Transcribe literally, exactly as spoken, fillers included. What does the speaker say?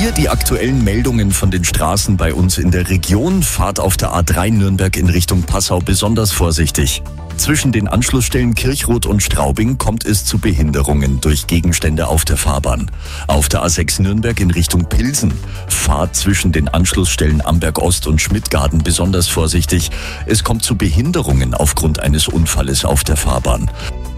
Hier die aktuellen Meldungen von den Straßen bei uns in der Region. Fahrt auf der A drei Nürnberg in Richtung Passau besonders vorsichtig. Zwischen den Anschlussstellen Kirchroth und Straubing kommt es zu Behinderungen durch Gegenstände auf der Fahrbahn. Auf der A sechs Nürnberg in Richtung Pilsen. Fahrt zwischen den Anschlussstellen Amberg Ost und Schmidtgarten besonders vorsichtig. Es kommt zu Behinderungen aufgrund eines Unfalles auf der Fahrbahn.